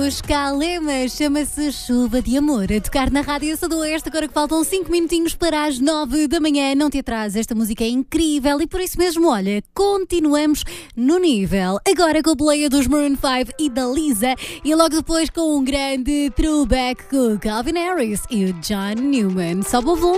dos Calema, chama-se Chuva de Amor, a tocar na Rádio Sudoeste, agora que faltam 5 minutinhos para as 9 da manhã. Não te atrases, esta música é incrível e por isso mesmo, olha, continuamos no nível. Agora com a boleia dos Maroon 5 e da Lisa e logo depois com um grande throwback com o Calvin Harris e o John Newman. Sobe o volume.